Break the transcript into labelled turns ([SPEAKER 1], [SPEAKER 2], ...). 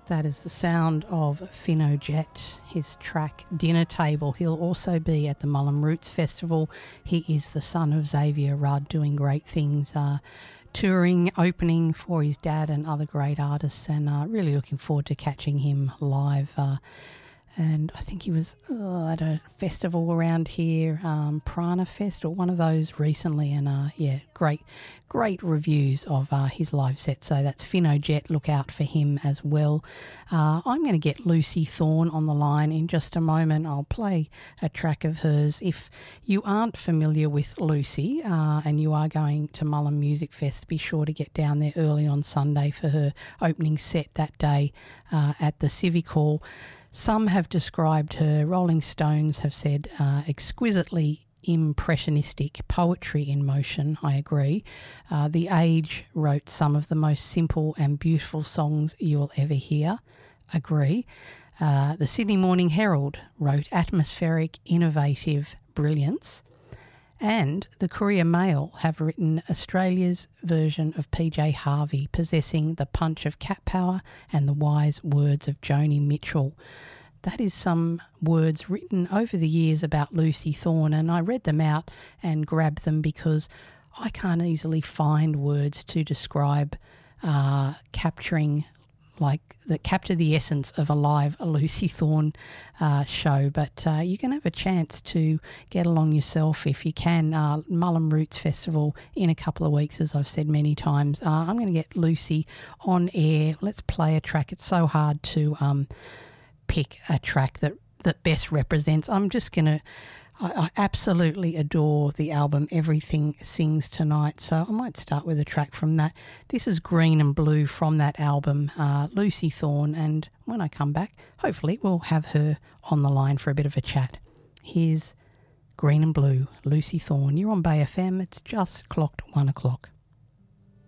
[SPEAKER 1] That is the sound of Finno Jet, his track Dinner Table. He'll also be at the Mullum Roots Festival. He is the son of Xavier Rudd, doing great things, touring, opening for his dad and other great artists, and really looking forward to catching him live. And I think he was at a festival around here, Prana Fest or one of those recently, and great reviews of his live set. So that's Finno Jet, look out for him as well. I'm going to get Lucy Thorne on the line in just a moment. I'll play a track of hers. If you aren't familiar with Lucy and you are going to Mullum Music Fest, be sure to get down there early on Sunday for her opening set that day at the Civic Hall. Some have described her, Rolling Stones have said, exquisitely impressionistic poetry in motion. I agree. The Age wrote some of the most simple and beautiful songs you will ever hear. Agree. The Sydney Morning Herald wrote atmospheric, innovative brilliance. And the Courier Mail have written Australia's version of PJ Harvey, possessing the punch of cat power and the wise words of Joni Mitchell. That is some words written over the years about Lucy Thorne, and I read them out and grabbed them because I can't easily find words to describe capture the essence of a live Lucy Thorne show. But you can have a chance to get along yourself if you can. Mullum Roots Festival in a couple of weeks, as I've said many times. I'm going to get Lucy on air. Let's play a track. It's so hard to pick a track that best represents. I'm just going to... I absolutely adore the album Everything Sings Tonight, so I might start with a track from that. This is Green and Blue from that album, Lucy Thorne, and when I come back, hopefully we'll have her on the line for a bit of a chat. Here's Green and Blue, Lucy Thorne. You're on Bay FM. It's just clocked 1 o'clock.